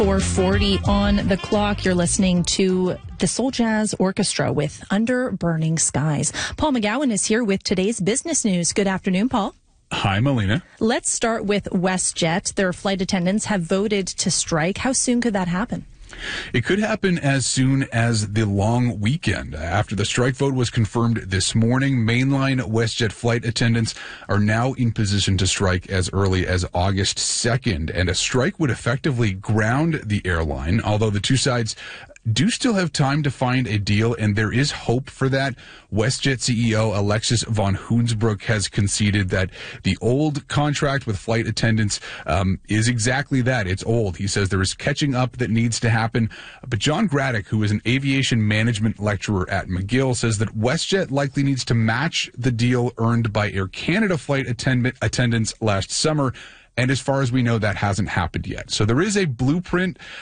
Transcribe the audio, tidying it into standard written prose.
4:40 on the clock. You're listening to the Soul Jazz Orchestra with Under Burning Skies. Paul McGowan is here with today's business news. Good afternoon, Paul. Hi, Melina. Let's start with WestJet. Their flight attendants have voted to strike. How soon could that happen? It could happen as soon as the long weekend. After the strike vote was confirmed this morning, mainline WestJet flight attendants are now in position to strike as early as August 2nd. And a strike would effectively ground the airline, although the two sides do still have time to find a deal, and there is hope for that. WestJet CEO Alexis von Hoensbroek has conceded that the old contract with flight attendants is exactly that. It's old. He says there is catching up that needs to happen. But John Graddick, who is an aviation management lecturer at McGill, says that WestJet likely needs to match the deal earned by Air Canada flight attendants last summer. And as far as we know, that hasn't happened yet. So there is a blueprint